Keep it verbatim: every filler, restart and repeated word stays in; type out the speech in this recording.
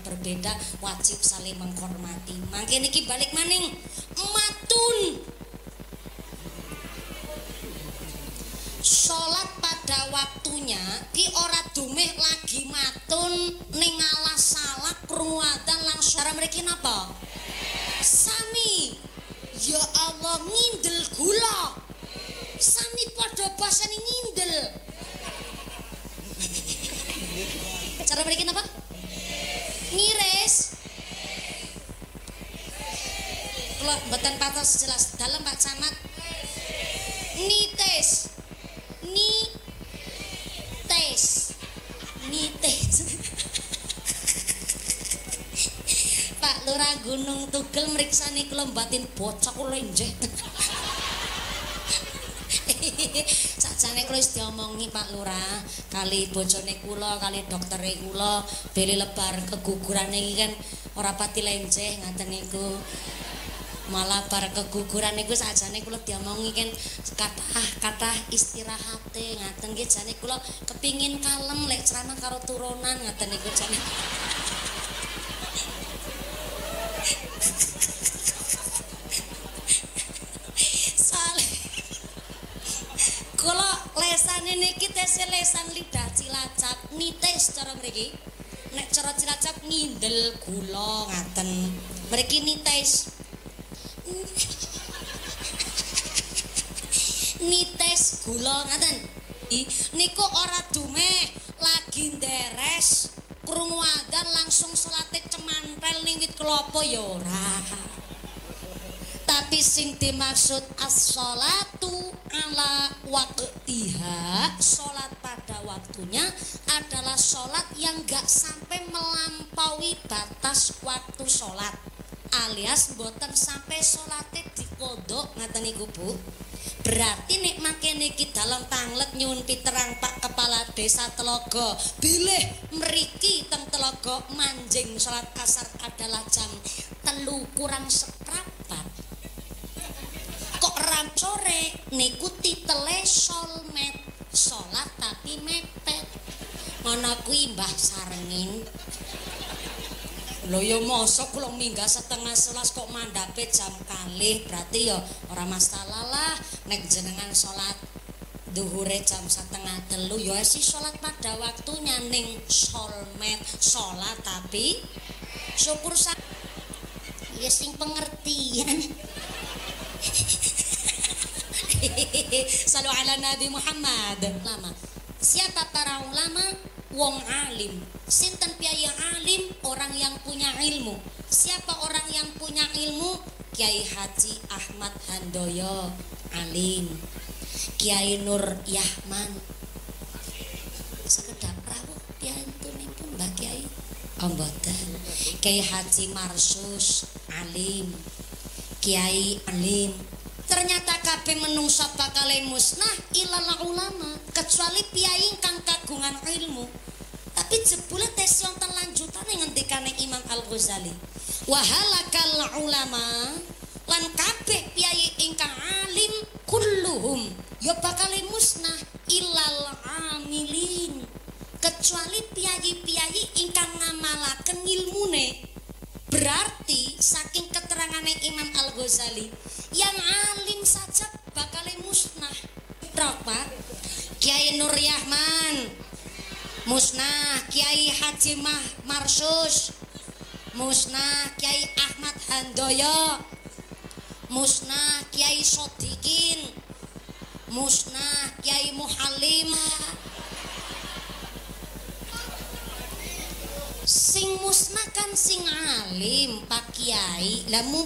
berbeda wajib saling menghormati. Mangke niki balik maning matun sholat pada waktunya ki ora dumeh lagi matun ning alas salah krungu adzan langsung cara mriki napa sami ya Allah ngindel gula sami padha basane ngindel cara mriki napa ngiris kula mboten patos jelas dalem Pak Camat nites ni tes ni tes Pak Lurah Gunung Tugel mriksani kula batin bocah kula nggih sakjane kula wis diomongi Pak Lurah kali bojone kula kali doktere kula beli lebar keguguran iki kan ora pati lenjeh ngaten niku malah bar keguguran niku sakjane kula diomongi kan kathah-kathah istirahate ngaten nggih jane kula kepingin kalem lek ceramah karo turunan ngaten niku jane soalnya kula lesane niki tesih lesan lidah Cilacap nites cara mriki nek cara Cilacap ngindel gula ngaten mriki nites nites gula ngaten niku ora dumeh lagi nderes krungu adzan langsung salate cemantel ning wit kelapa ya ora tapi sing dimaksud as-sholatu ala waqtiha salat pada waktunya adalah salat yang gak sampai melampaui batas waktu salat alias mboten sampai salate dikodok ngaten niku Bu. Berarti nek make niki dalam tanglet nyuwun piterang Pak Kepala Desa Telogo, bilih mriki teng Telogo manjing salat asar adalah jam telu kurang seprapat. Kok ram sore niku titele solmet salat tapi mepet. Ngono kuwi Mbah Sarengin. Lho ya mosok kula minggah setengah selas kok mandhape jam kalih berarti ya ora masalah lah nek jenengan salat duhure jam setengah telu ya si salat pada waktunya ning solmet salat tapi syukur sa ya sing pengertian Salu ala Nabi Muhammad lama siapa para ulama wong alim sinten piyai alim orang yang punya ilmu siapa orang yang punya ilmu Kiai Haji Ahmad Handoyo alim Kiai Nur Yahman sekedap rawuh piyantunipun Mbah Kiai oh mboten Kiai Haji Marsus alim Kiai alim ternyata kabeh menungsa bakal musnah ilal ulama kecuali piyai ingkang kagungan ilmu tapi jebule tes wonten lanjutane ngendikane Imam Al-Ghazali wa halakal ulama lan kabeh piyai ingkang alim kulluhum ya bakal musnah ilal amilin kecuali piyai-piyai ingkang ngamalaken ilmune. Berarti saking keterangane Imam Al-Ghazali yang alim saja bakal musnah. Berapa? Kiai Nur Yahman musnah, Kiai Haji Mah Marsus musnah, Kiai Ahmad Handoyo musnah, Kiai Sodikin musnah, Kiai Muhalim sing musnah kan sing alim Pak Kiai lah